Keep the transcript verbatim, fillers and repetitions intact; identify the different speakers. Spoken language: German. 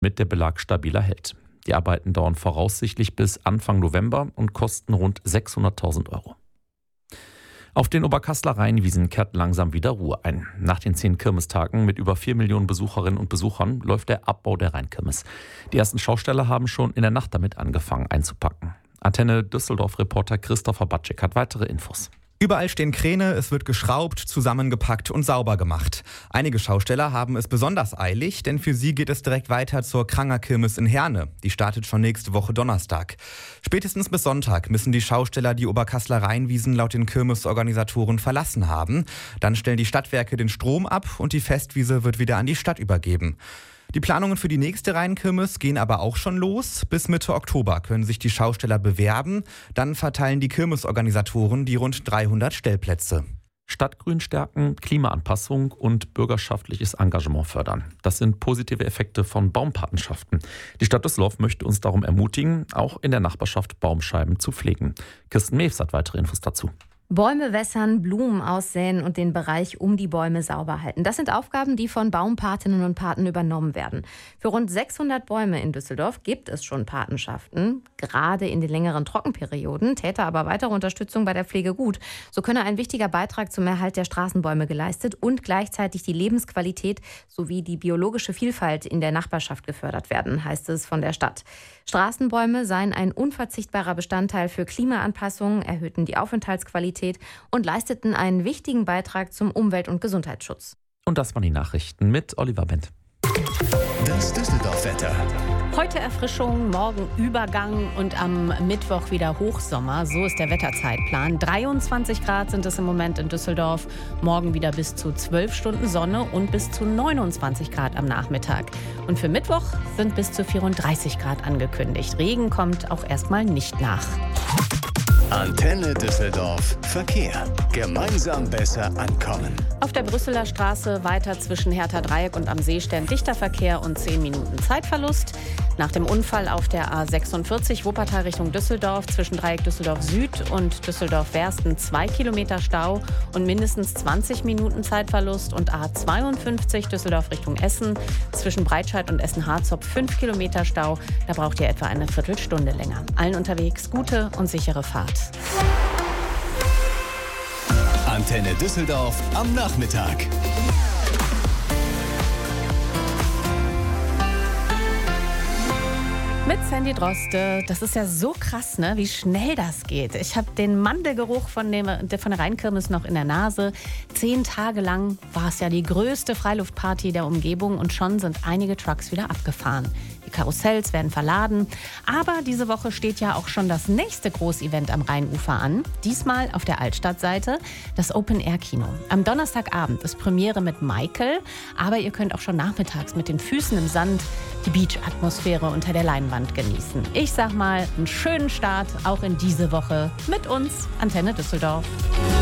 Speaker 1: damit der Belag stabiler hält. Die Arbeiten dauern voraussichtlich bis Anfang November und kosten rund sechshunderttausend Euro. Auf den Oberkassler Rheinwiesen kehrt langsam wieder Ruhe ein. Nach den zehn Kirmestagen mit über vier Millionen Besucherinnen und Besuchern läuft der Abbau der Rheinkirmes. Die ersten Schausteller haben schon in der Nacht damit angefangen einzupacken. Antenne Düsseldorf-Reporter Christopher Batschik hat weitere Infos.
Speaker 2: Überall stehen Kräne, es wird geschraubt, zusammengepackt und sauber gemacht. Einige Schausteller haben es besonders eilig, denn für sie geht es direkt weiter zur Krangerkirmes in Herne. Die startet schon nächste Woche Donnerstag. Spätestens bis Sonntag müssen die Schausteller die Oberkassler Rheinwiesen laut den Kirmesorganisatoren verlassen haben. Dann stellen die Stadtwerke den Strom ab und die Festwiese wird wieder an die Stadt übergeben. Die Planungen für die nächste Rheinkirmes gehen aber auch schon los. Bis Mitte Oktober können sich die Schausteller bewerben. Dann verteilen die Kirmesorganisatoren die rund dreihundert Stellplätze.
Speaker 1: Stadtgrün stärken, Klimaanpassung und bürgerschaftliches Engagement fördern. Das sind positive Effekte von Baumpatenschaften. Die Stadt Düsseldorf möchte uns darum ermutigen, auch in der Nachbarschaft Baumscheiben zu pflegen. Kirsten Mewes hat weitere Infos dazu.
Speaker 3: Bäume wässern, Blumen aussäen und den Bereich um die Bäume sauber halten. Das sind Aufgaben, die von Baumpatinnen und Paten übernommen werden. Für rund sechshundert Bäume in Düsseldorf gibt es schon Patenschaften, gerade in den längeren Trockenperioden. Täte aber weitere Unterstützung bei der Pflege gut. So könne ein wichtiger Beitrag zum Erhalt der Straßenbäume geleistet und gleichzeitig die Lebensqualität sowie die biologische Vielfalt in der Nachbarschaft gefördert werden, heißt es von der Stadt. Straßenbäume seien ein unverzichtbarer Bestandteil für Klimaanpassung, erhöhten die Aufenthaltsqualität und leisteten einen wichtigen Beitrag zum Umwelt- und Gesundheitsschutz.
Speaker 1: Und das waren die Nachrichten mit Oliver Bent.
Speaker 4: Das Düsseldorf-Wetter.
Speaker 5: Heute Erfrischung, morgen Übergang und am Mittwoch wieder Hochsommer. So ist der Wetterzeitplan. dreiundzwanzig Grad sind es im Moment in Düsseldorf. Morgen wieder bis zu zwölf Stunden Sonne und bis zu neunundzwanzig Grad am Nachmittag. Und für Mittwoch sind bis zu vierunddreißig Grad angekündigt. Regen kommt auch erstmal nicht nach.
Speaker 4: Antenne Düsseldorf Verkehr. Gemeinsam besser ankommen.
Speaker 5: Auf der Brüsseler Straße weiter zwischen Hertha Dreieck und am Seestern dichter Verkehr und zehn Minuten Zeitverlust. Nach dem Unfall auf der A sechsundvierzig Wuppertal Richtung Düsseldorf zwischen Dreieck Düsseldorf Süd und Düsseldorf-Wersten zwei Kilometer Stau und mindestens zwanzig Minuten Zeitverlust. Und A zweiundfünfzig Düsseldorf Richtung Essen zwischen Breitscheid und Essen-Harzopf fünf Kilometer Stau. Da braucht ihr etwa eine Viertelstunde länger. Allen unterwegs gute und sichere Fahrt.
Speaker 4: Antenne Düsseldorf am Nachmittag.
Speaker 5: Mit Sandy Droste. Das ist ja so krass, ne? Wie schnell das geht. Ich habe den Mandelgeruch von, dem, von der Rheinkirmes noch in der Nase. Zehn Tage lang war es ja die größte Freiluftparty der Umgebung und schon sind einige Trucks wieder abgefahren. Die Karussells werden verladen. Aber diese Woche steht ja auch schon das nächste Großevent am Rheinufer an. Diesmal auf der Altstadtseite, das Open-Air-Kino. Am Donnerstagabend ist Premiere mit Michael. Aber ihr könnt auch schon nachmittags mit den Füßen im Sand die Beach-Atmosphäre unter der Leinwand genießen. Ich sag mal, einen schönen Start auch in diese Woche mit uns, Antenne Düsseldorf.